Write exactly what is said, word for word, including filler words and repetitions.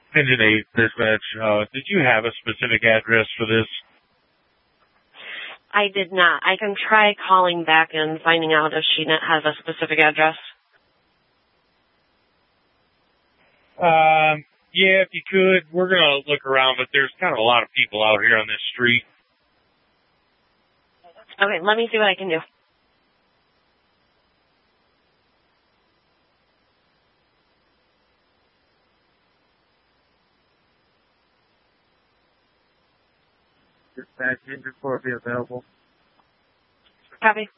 Engine eight dispatch, uh, did you have a specific address for this? I did not. I can try calling back and finding out if she has a specific address. Um, yeah, if you could. We're going to look around, but there's kind of a lot of people out here on this street. Okay, let me see what I can do. Dispatch engine four be available. Copy.